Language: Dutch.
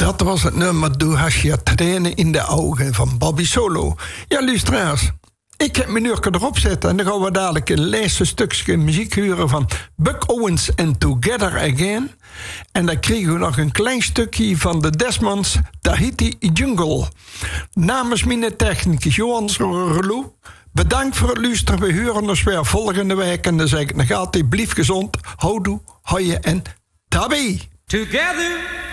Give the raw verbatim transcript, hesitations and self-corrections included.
Dat was het nummer Doe Hasje trainen in de ogen van Bobby Solo. Ja, luisteraars, ik heb mijn uurtje erop zetten en dan gaan we dadelijk een laatste stukje muziek huren van Buck Owens en Together Again. En dan krijgen we nog een klein stukje van de Desmonds Tahiti Jungle. Namens mijn technicus Johan Relou, bedankt voor het luisteren. We huren ons weer volgende week en dan zeg ik nog altijd, blijf gezond, houdoe, hoi en tabi. Together